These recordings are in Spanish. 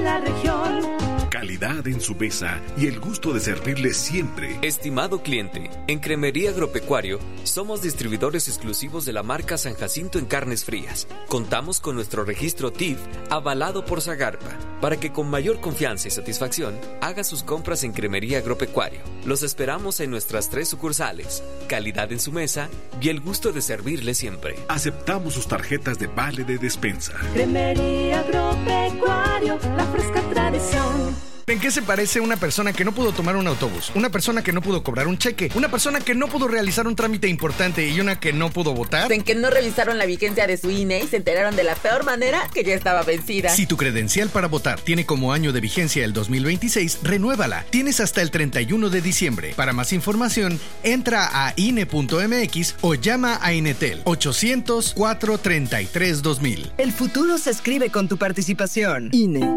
la región. Calidad en su mesa y el gusto de servirle siempre. Estimado cliente, en Cremería Agropecuario somos distribuidores exclusivos de la marca San Jacinto en carnes frías. Contamos con nuestro registro TIF avalado por Zagarpa para que con mayor confianza y satisfacción haga sus compras en Cremería Agropecuario. Los esperamos en nuestras 3 sucursales. Calidad en su mesa y el gusto de servirle siempre. Aceptamos sus tarjetas de vale de despensa. Cremería Agropecuario, la fresca tradición. ¿En qué se parece una persona que no pudo tomar un autobús, una persona que no pudo cobrar un cheque, una persona que no pudo realizar un trámite importante y una que no pudo votar? En que no revisaron la vigencia de su INE y se enteraron de la peor manera que ya estaba vencida. Si tu credencial para votar tiene como año de vigencia el 2026, renuévala. Tienes hasta el 31 de diciembre. Para más información, entra a INE.mx o llama a Inetel 800-433-2000. El futuro se escribe con tu participación. INE.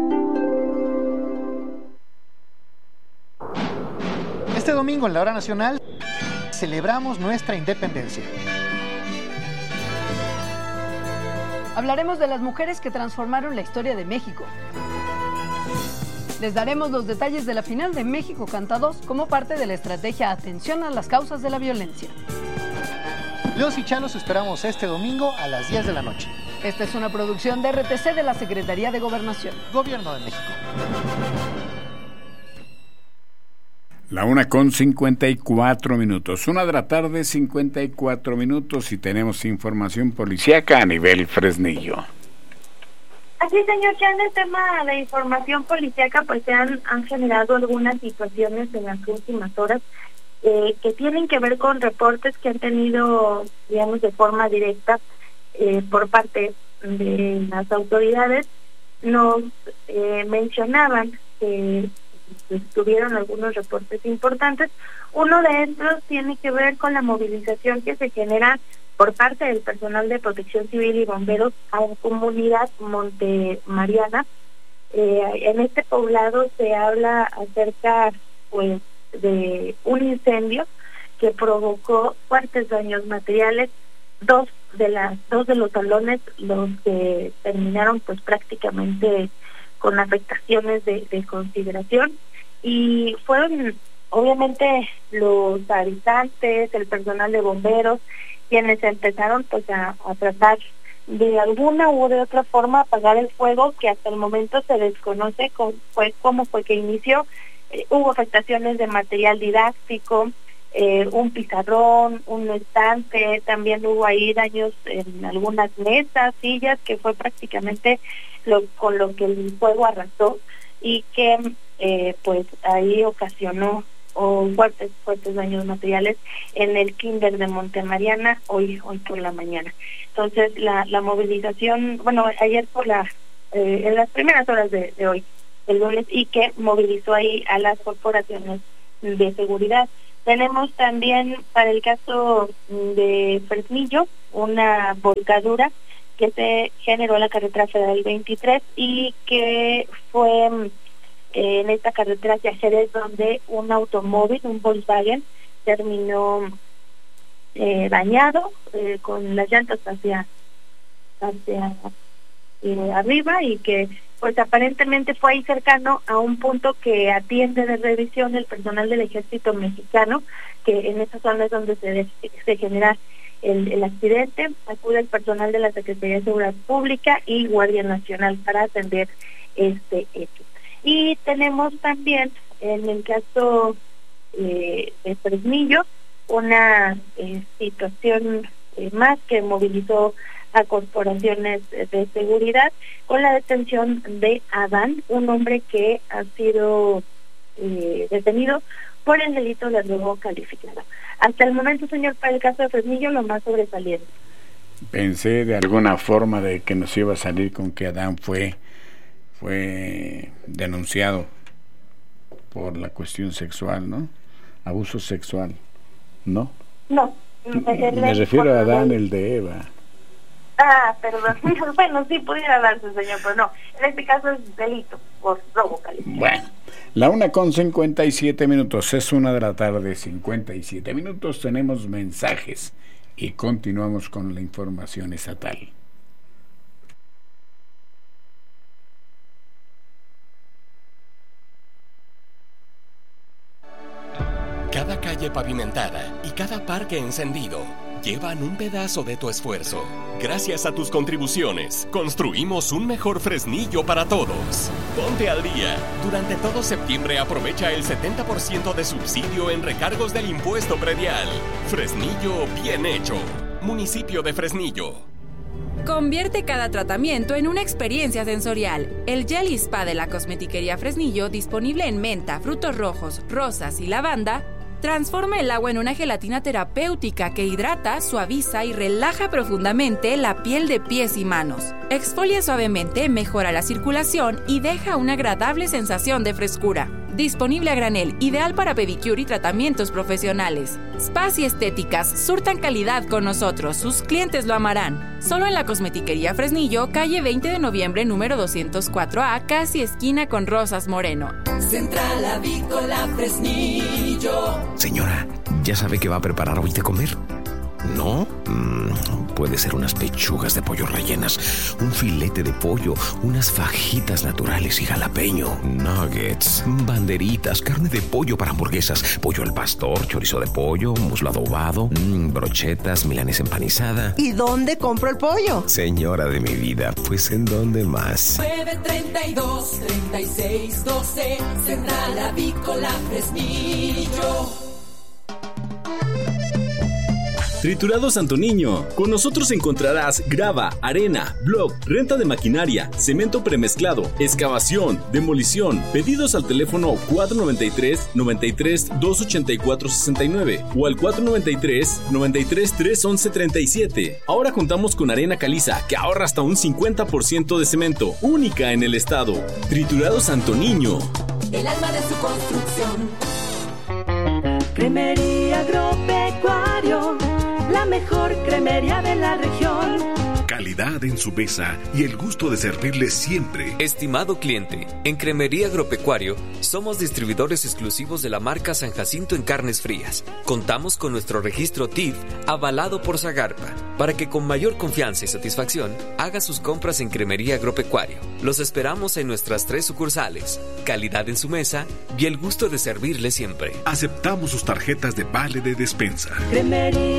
Este domingo en la Hora Nacional celebramos nuestra independencia. Hablaremos de las mujeres que transformaron la historia de México. Les daremos los detalles de la final de México Canta 2 como parte de la estrategia Atención a las causas de la violencia. Los y Chalos esperamos este domingo a las 10 de la noche. Esta es una producción de RTC de la Secretaría de Gobernación. Gobierno de México. La 1:54. 1 de la tarde, 54 minutos, y tenemos información policíaca a nivel Fresnillo. Así, señor, ya en el tema de información policíaca, pues se han generado algunas situaciones en las últimas horas que tienen que ver con reportes que han tenido, digamos, de forma directa por parte de las autoridades. Nos mencionaban que tuvieron algunos reportes importantes. Uno de estos tiene que ver con la movilización que se genera por parte del personal de Protección Civil y bomberos a la comunidad Monte Mariana. En este poblado se habla acerca, pues, de un incendio que provocó fuertes daños materiales. Dos de los salones, los que terminaron pues prácticamente con afectaciones de consideración, y fueron obviamente los habitantes, el personal de bomberos, quienes empezaron pues a tratar de alguna u de otra forma apagar el fuego, que hasta el momento se desconoce cómo fue que inició. Hubo afectaciones de material didáctico, un pizarrón, un estante, también hubo ahí daños en algunas mesas, sillas, que fue prácticamente con lo que el fuego arrasó, y que pues ahí ocasionó fuertes daños materiales en el kinder de Monte Mariana hoy por la mañana. Entonces la movilización, bueno, ayer en las primeras horas de hoy, el lunes, y que movilizó ahí a las corporaciones de seguridad. Tenemos también para el caso de Fresnillo una volcadura que se generó en la carretera federal 23 y que fue en esta carretera hacia Jerez, donde un automóvil, un Volkswagen, terminó dañado con las llantas hacia arriba, y que pues aparentemente fue ahí cercano a un punto que atiende de revisión el personal del Ejército Mexicano, que en esa zona es donde se genera el accidente. Acude el personal de la Secretaría de Seguridad Pública y Guardia Nacional para atender este hecho. Y tenemos también en el caso de Fresnillo una situación más que movilizó a corporaciones de seguridad, con la detención de Adán, un hombre que ha sido detenido por el delito de robo calificado. Hasta el momento, señor, para el caso de Fresnillo, lo más sobresaliente. Pensé de alguna forma de que nos iba a salir con que Adán fue denunciado por la cuestión sexual, ¿no? Abuso sexual, ¿no? No. Me refiero a Adán, el de Eva. Perdón. Bueno, sí pudiera darse, señor, pero no. En este caso es delito por robo calificado. Bueno, la 1:57. Es 1 de la tarde, 57 minutos. Tenemos mensajes y continuamos con la información estatal. Cada calle pavimentada y cada parque encendido llevan un pedazo de tu esfuerzo. Gracias a tus contribuciones, construimos un mejor Fresnillo para todos. Ponte al día. Durante todo septiembre aprovecha el 70% de subsidio en recargos del impuesto predial. Fresnillo bien hecho. Municipio de Fresnillo. Convierte cada tratamiento en una experiencia sensorial. El Gel y Spa de la Cosmetiquería Fresnillo, disponible en menta, frutos rojos, rosas y lavanda, transforma el agua en una gelatina terapéutica que hidrata, suaviza y relaja profundamente la piel de pies y manos. Exfolia suavemente, mejora la circulación y deja una agradable sensación de frescura. Disponible a granel, ideal para pedicure y tratamientos profesionales. Spas y estéticas surtan calidad con nosotros, sus clientes lo amarán. Solo en la Cosmetiquería Fresnillo, calle 20 de noviembre, número 204A, casi esquina con Rosas Moreno. Central Avícola Fresnillo. Señora, ¿ya sabe qué va a preparar hoy de comer? ¿No? Puede ser unas pechugas de pollo rellenas, un filete de pollo, unas fajitas naturales y jalapeño, nuggets, banderitas, carne de pollo para hamburguesas, pollo al pastor, chorizo de pollo, muslo adobado, brochetas, milanesa empanizada. ¿Y dónde compro el pollo? Señora de mi vida, pues ¿en dónde más? 932-3612, Central Avícola Fresnillo. Triturados Santo Niño. Con nosotros encontrarás grava, arena, block, renta de maquinaria, cemento premezclado, excavación, demolición. Pedidos al teléfono 493-93-284-69 o al 493-93-311-37. Ahora contamos con arena caliza que ahorra hasta un 50% de cemento, única en el estado. Triturados Santo Niño. El alma de su construcción. Cremería Agropecuario, la mejor cremería de la región. Calidad en su mesa y el gusto de servirle siempre. Estimado cliente, en Cremería Agropecuario somos distribuidores exclusivos de la marca San Jacinto en carnes frías. Contamos con nuestro registro TIF avalado por Zagarpa, para que con mayor confianza y satisfacción haga sus compras en Cremería Agropecuario. Los esperamos en nuestras 3 sucursales. Calidad en su mesa y el gusto de servirle siempre. Aceptamos sus tarjetas de vale de despensa. Cremería